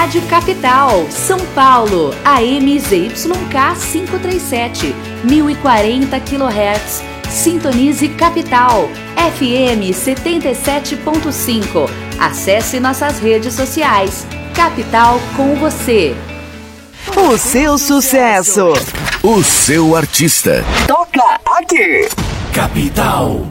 Rádio Capital, São Paulo, AM ZYK 537, 1040 kHz. Sintonize Capital, FM 77.5. Acesse nossas redes sociais. Capital com você. O seu sucesso. O seu artista. Toca aqui. Capital.